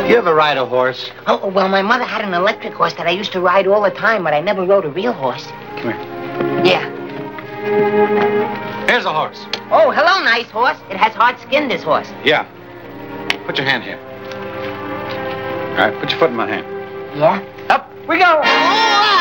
You ever ride a horse? Oh, well, my mother had an electric horse that I used to ride all the time, but I never rode a real horse. Come here. Yeah. Here's a horse. Oh, hello, nice horse. It has hard skin, this horse. Yeah. Put your hand here. All right, put your foot in my hand. Yeah? Up we go.